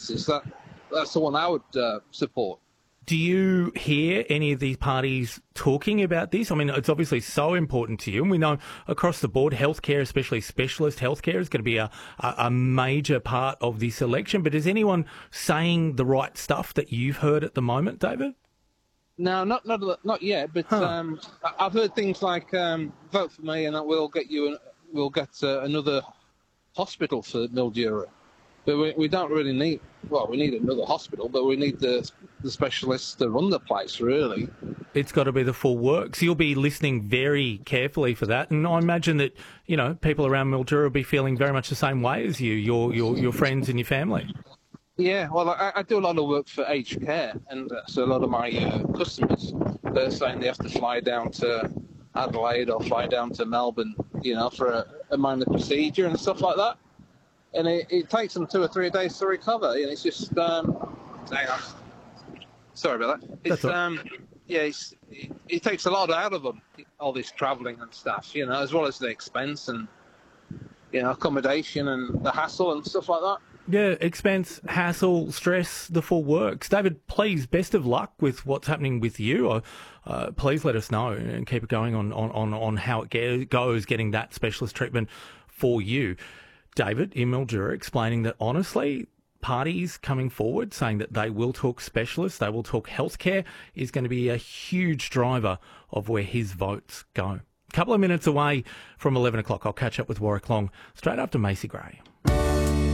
finances, that's the one I would support. Do you hear any of these parties talking about this? I mean, it's obviously so important to you, and we know across the board, healthcare, especially specialist healthcare, is going to be a major part of this election. But is anyone saying the right stuff that you've heard at the moment, David? No, not yet. But I've heard things like vote for me, and we'll get another hospital for Mildura. But we don't really need. Well, we need another hospital, but we need the specialists to run the place. Really, it's got to be the full works. You'll be listening very carefully for that, and I imagine that people around Mildura will be feeling very much the same way as you, your friends and your family. Yeah, well, I do a lot of work for aged care, and so a lot of my customers, they're saying they have to fly down to Adelaide or fly down to Melbourne, for a minor procedure and stuff like that. And it takes them 2 or 3 days to recover. And it's just, hang on. Sorry about that. It takes a lot out of them, all this travelling and stuff, as well as the expense and, accommodation and the hassle and stuff like that. Yeah, expense, hassle, stress, the full works. David, please, best of luck with what's happening with you. Please let us know and keep it going on how it goes, getting that specialist treatment for you. David in Mildura explaining that, honestly, parties coming forward saying that they will talk specialists, they will talk healthcare, is going to be a huge driver of where his votes go. A couple of minutes away from 11 o'clock, I'll catch up with Warwick Long straight after Macy Gray.